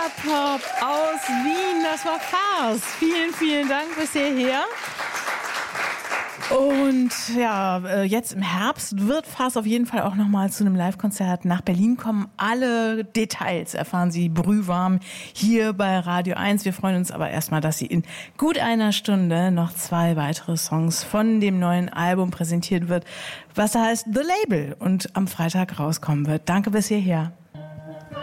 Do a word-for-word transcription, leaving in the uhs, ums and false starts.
Pop aus Wien, das war Farce. Vielen, vielen Dank bis hierher. Und ja, jetzt im Herbst wird Farce auf jeden Fall auch nochmal zu einem Live-Konzert nach Berlin kommen. Alle Details erfahren Sie brühwarm hier bei Radio eins. Wir freuen uns aber erstmal, dass Sie in gut einer Stunde noch zwei weitere Songs von dem neuen Album präsentiert wird, was heißt The Label und am Freitag rauskommen wird. Danke bis hierher.